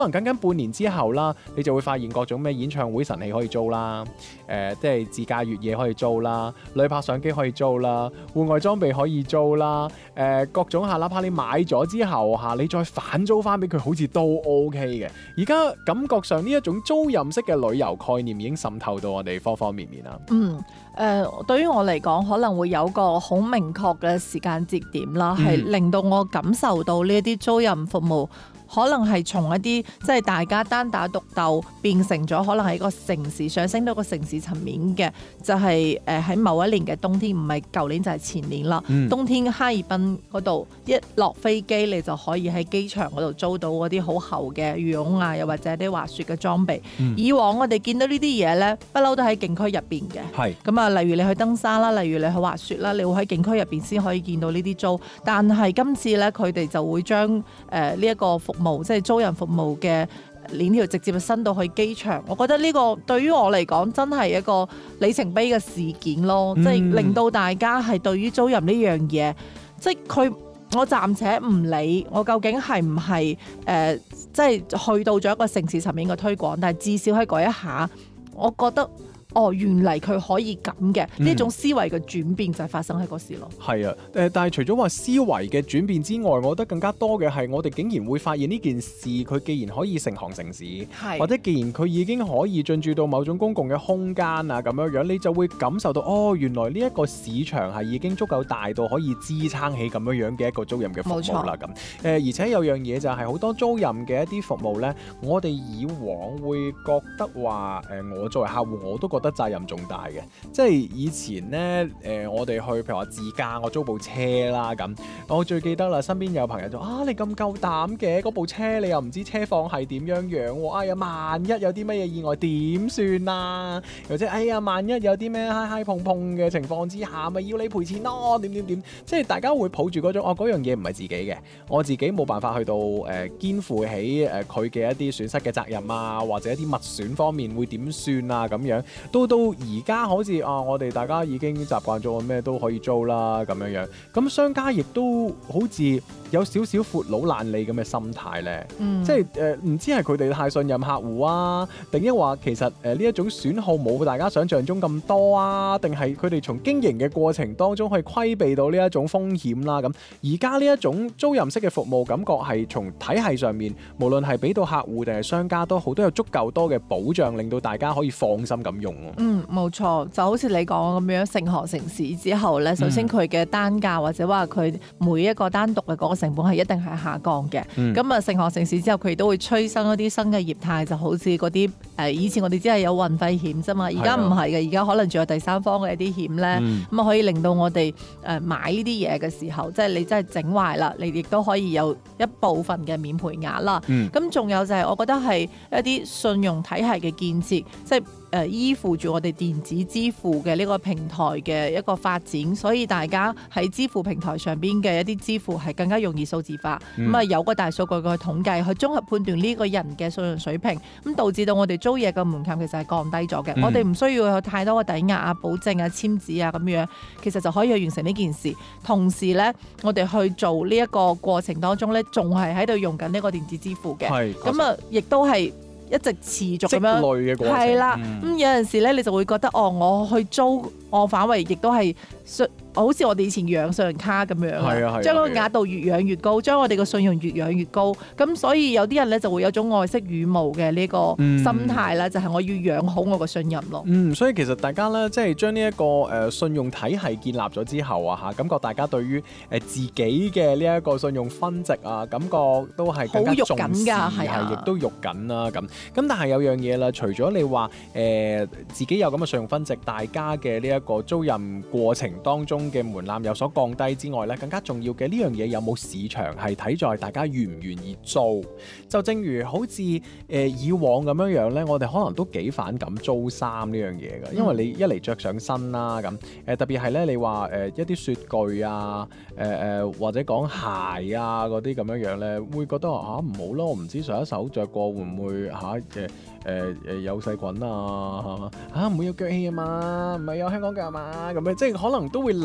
可能僅半年之後啦，你就會發現各種咩演唱會神器可以租啦，即係自駕越野可以租啦，旅拍相機可以租啦，戶外裝備可以租啦，各種哪怕你買咗之後你再反租翻俾佢，好似都 OK 嘅。而家感覺上呢一種租賃式嘅旅遊概念已經滲透到我哋方方面面啦。 對於我嚟講，可能會有個好明確嘅時間節點啦，係令到我感受到呢一啲租賃服務。可能係從一啲即係大家單打獨鬥變成咗可能係一個城市上升到個城市層面嘅，就係喺某一年嘅冬天，唔係舊年就係前年啦。冬天哈爾濱嗰度一落飛機，你就可以喺機場嗰度租到嗰啲好厚嘅羽絨啊，又或者啲滑雪嘅裝備。以往我哋見到呢啲嘢咧，不嬲都喺景區入邊嘅。係咁啊，例如你去登山啦，例如你去滑雪啦，你會喺景區入邊先可以見到呢啲租。但係今次咧，佢哋就會將呢一個服務即係租人服務嘅鏈條直接伸到去機場，我覺得呢個對於我嚟講真係一個里程碑嘅事件咯，即係令到大家係對於租賃呢樣嘢，即係我暫且唔理我究竟係唔係即係去到咗一個城市層面嘅推廣，但係至少喺嗰一下，我覺得。原嚟佢可以咁嘅呢種思維嘅轉變就係發生喺嗰時咯。係啊， 但係除咗話思維嘅轉變之外，我覺得更加多嘅係我哋竟然會發現呢件事，佢既然可以成行成市，或者既然佢已經可以進駐到某種公共嘅空間啊咁樣，你就會感受到原來呢一個市場係已經足夠大到可以支撐起咁樣嘅一個租賃嘅服務啦咁。而且有樣嘢就係好多租賃嘅一啲服務呢，我哋以往會覺得話我作為客戶我都覺得責任重大嘅，即係以前呢，我哋去譬如話自駕，我租部車啦咁，我最記得啦，身邊有朋友就你咁夠膽嘅，嗰部車你又唔知車況係點樣樣，哎呀萬一有啲乜嘢意外點算啊？或者哎呀萬一有啲咩嗨嗨碰碰嘅情況之下，咪要你賠錢咯？點，即係大家會抱住嗰種嗰樣嘢唔係自己嘅，我自己冇辦法去到肩負起佢嘅一啲損失嘅責任啊，或者一啲物損方面會點算啊咁樣。到而家好似我哋大家已經習慣咗咩都可以租啦咁樣，咁商家亦都好似有少少闊佬爛利咁嘅心態咧，即係唔知係佢哋太信任客戶啊，定抑或其實呢一種損耗冇大家想象中咁多啊，定係佢哋從經營嘅過程當中去規避到呢一種風險啦咁。而家呢一種租賃式嘅服務感覺係從體系上面，無論係俾到客戶定係商家都好，都有足夠多嘅保障，令到大家可以放心咁用。 冇錯，就好似你講咁樣，成行成市之後咧，首先佢嘅單價或者話佢每一個單獨嘅嗰個成本係一定係下降嘅。咁成行成市之後，佢亦都會催生一啲新嘅業態，就好似嗰啲以前我哋只係有運費險啫嘛，而家唔係嘅，而家可能仲有第三方嘅一啲險咧，咁可以令到我哋買呢啲嘢嘅時候，即係你真係整壞啦，你亦都可以有一部分嘅免賠額啦。咁仲有就係我覺得係一啲信用體系嘅建設，即係依附住我哋電子支付嘅呢個平台嘅一個發展，所以大家喺支付平台上邊嘅一啲支付係更加容易數字化。有個大數據去統計，去綜合判斷呢個人嘅信用水平，咁導致到我哋租嘢嘅門檻其實係降低咗嘅。我哋唔需要有太多嘅抵押啊、保證啊、簽字啊咁樣，其實就可以去完成呢件事。同時咧，我哋去做呢一個過程當中咧，仲係喺度用緊呢個電子支付嘅。咁亦都係一直持續咁樣積累嘅過程。係啦，咁有陣時咧，你就會覺得我去租，我範圍亦都係好似我哋以前養信用卡咁樣，將個額度越養越高，將我哋個信用越養越高。咁所以有啲人咧就會有種愛惜羽毛嘅呢個心態啦，就係我要養好我個信任咯。所以其實大家咧，即係將呢一個信用體系建立咗之後啊，感覺大家對於自己嘅呢一個信用分值啊，感覺都係更加重視，係亦都喐緊啦咁。咁但係有樣嘢啦，除咗你話自己有咁嘅信用分值，大家嘅呢一個租賃過程當中嘅門檻有所降低之外咧，更加重要嘅呢樣嘢有冇市場係睇在大家願唔願意租。就正如好似以往咁樣咧，我哋可能都幾反感租衫呢樣嘢嘅，因為你一嚟着上身啦咁，特別係咧你話一啲雪具啊，或者講鞋啊嗰啲咁樣咧，會覺得唔好咯，我唔知上一手着過會唔會有細菌啊，唔會有腳氣啊嘛，唔係有香港腳啊嘛，咁樣即係可能都會留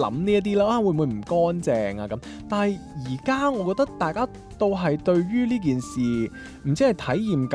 諗呢一啲啦，會唔會唔乾淨啊咁？但係而家我覺得大家都係對於呢件事唔知係體驗